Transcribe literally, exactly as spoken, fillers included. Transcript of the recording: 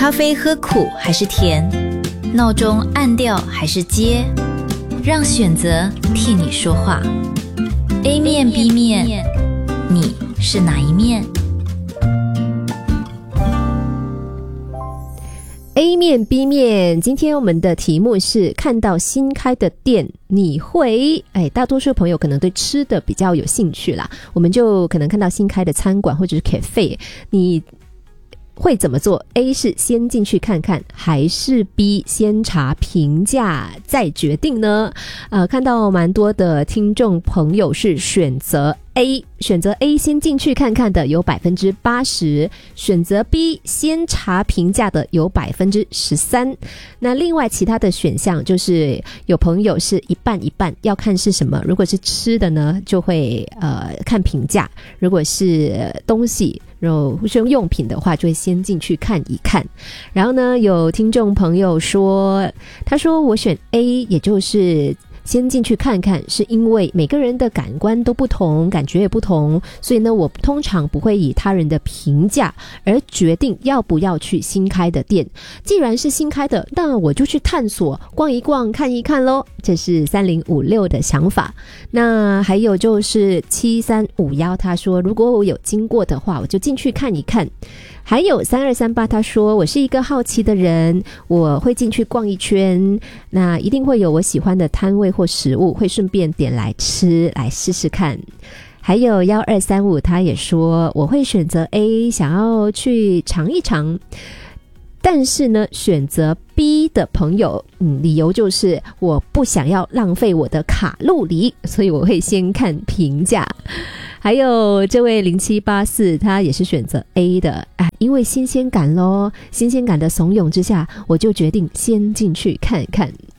咖啡喝苦还是甜？闹钟按掉还是接？让选择替你说话。A 面 B 面，你是哪一面 ？A 面 B 面，今天我们的题目是看到新开的店你会哎，大多数朋友可能对吃的比较有兴趣啦，我们就可能看到新开的餐馆或者是 cafe， 你会怎么做？ A 是先进去看看，还是 B 先查评价再决定呢？呃，看到蛮多的听众朋友是选择 A， 选择 A 先进去看看的有 百分之八十， 选择 B 先查评价的有 百分之十三。 那另外其他的选项就是有朋友是一半一半，要看是什么，如果是吃的呢就会呃看评价，如果是东西然后是用用品的话就会先进去看一看。然后呢有听众朋友说，他说我选 A 也就是先进去看看，是因为每个人的感官都不同，感觉也不同，所以呢我通常不会以他人的评价而决定要不要去新开的店。既然是新开的，那我就去探索逛一逛看一看咯，这是三零五六的想法。那还有就是七三五一，他说如果我有经过的话我就进去看一看。还有三二三八，他说我是一个好奇的人，我会进去逛一圈，那一定会有我喜欢的摊位或食物，会顺便点来吃来试试看。还有一二三五，他也说我会选择 A， 想要去尝一尝。但是呢选择 B 的朋友，嗯，理由就是我不想要浪费我的卡路里，所以我会先看评价。还有这位零七八四，他也是选择 A 的，啊，因为新鲜感咯，新鲜感的怂恿之下，我就决定先进去看看。